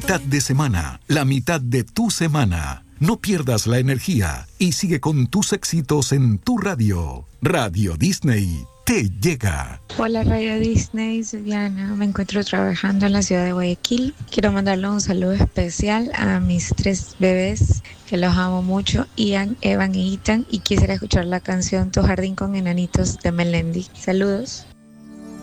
mitad de semana, la mitad de tu semana. No pierdas la energía y sigue con tus éxitos en tu radio. Radio Disney te llega. Hola Radio Disney, soy Diana. Me encuentro trabajando en la ciudad de Guayaquil. Quiero mandarle un saludo especial a mis 3 bebés, que los amo mucho, Ian, Evan y Ethan. Y quisiera escuchar la canción Tu jardín con enanitos de Melendi. Saludos.